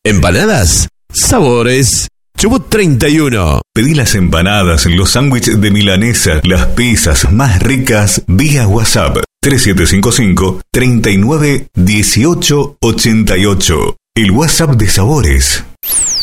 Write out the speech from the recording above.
Empanadas, sabores. Chubut 31. Pedí las empanadas, los sándwiches de milanesa, las pizzas más ricas vía WhatsApp 3755 39 18 88. El WhatsApp de Sabores.